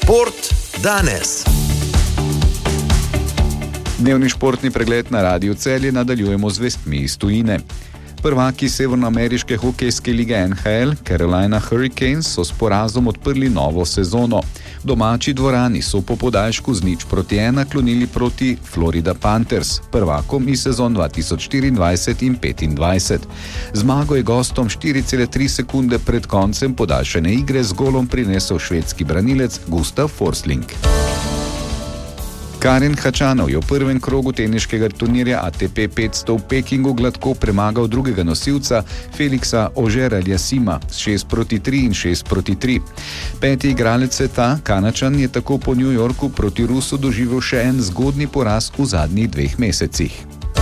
Šport danes. Dnevni športni pregled na Radiu Celje nadaljujemo z vestmi iz tujine. Prvaki severnoameriške hokejske lige NHL, Carolina Hurricanes, so s porazom odprli novo sezono. V domači dvorani so po podaljšku z 0-1 klonili proti Florida Panthers, prvakom iz sezon 2024 in 2025. Zmago je gostom 4,3 sekunde pred koncem podaljšane igre z golom prinesel švedski branilec Gustav Forsling. Karen Khachanov je v prvem krogu teniškega turnirja ATP 500 v Pekingu gladko premagal drugega nosilca Felixa Auger-Aliassima s 6-3 in 6-3. Peti igralec sveta, Kanačan, je tako po New Yorku proti Rusu doživel še en zgodni poraz v zadnjih 2 mesecih.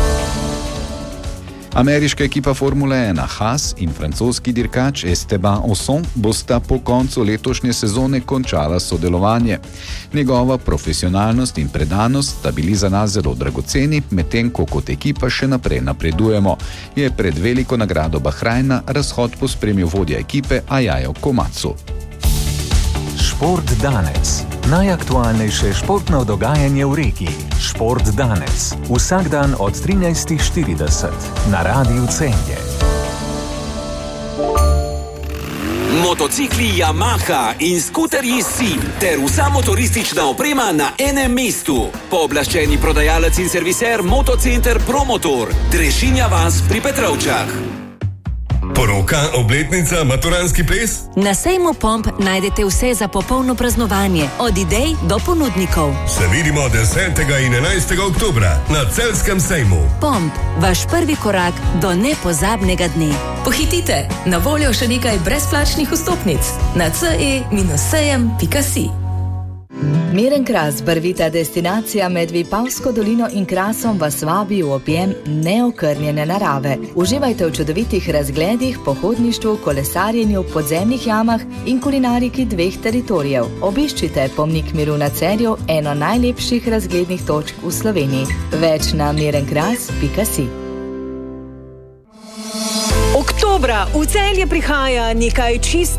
Ameriška ekipa Formule 1 Haas in francoski dirkač Esteban Ocon bosta po koncu letošnje sezone končala sodelovanje. Njegova profesionalnost in predanost sta bili za nas zelo dragoceni, medtem ko kot ekipa še naprej napredujemo, je pred veliko nagrado Bahrajna razhod pospremil vodja ekipe Ajajo Komatsu. Šport danes. Najaktualnejše športno dogajanje v regiji. Šport danes. Vsak dan od 13:40 na Radiu Celje. Motocikli Yamaha in skuterji SIM ter vsa motoristična oprema na enem mestu. Pooblaščeni prodajalec in serviser Motocenter Promotor, Drežinja vas pri Petrovčah. Poroka, obletnica, maturanski ples? Na sejmu Pomp najdete vse za popolno praznovanje, od idej do ponudnikov. Se vidimo 10. in 11. oktobra na Celjskem sejmu. Pomp, vaš prvi korak do nepozabnega dne. Pohitite, na voljo še nekaj brezplačnih vstopnic na ce-sejem.si. Miren Kras, barvita destinacija med Vipavsko dolino in Krasom, vas vabi v objem neokrnjene narave. Uživajte v čudovitih razgledih, pohodništvu, kolesarjenju, podzemnih jamah in kulinariki 2 teritorijev. Obiščite Pomnik miru na Celju, eno najlepših razglednih točk v Sloveniji. Več na mirenkras.si. Oktobra v Celje prihaja nekaj čist